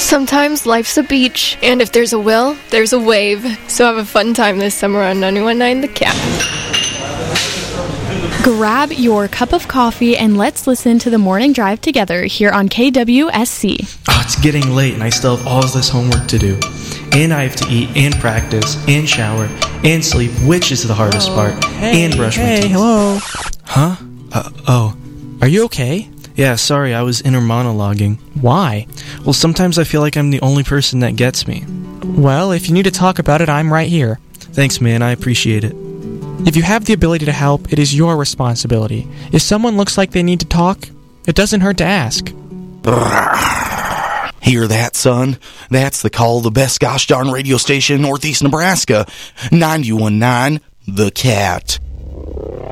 Sometimes life's a beach, and if there's a will, there's a wave. So have a fun time this summer on 91.9 The Cat. Grab your cup of coffee and let's listen to the morning drive together here on KWSC. Oh, it's getting late and I still have all this homework to do. And I have to eat and practice and shower and sleep, which is the hardest part. And brush my teeth. Hey, hello. Huh? Are you okay? Yeah, sorry, I was inner monologuing. Why? Well, sometimes I feel like I'm the only person that gets me. Well, if you need to talk about it, I'm right here. Thanks, man, I appreciate it. If you have the ability to help, it is your responsibility. If someone looks like they need to talk, it doesn't hurt to ask. Hear that, son? That's the call of the best gosh darn radio station in Northeast Nebraska. 91.9 The Cat.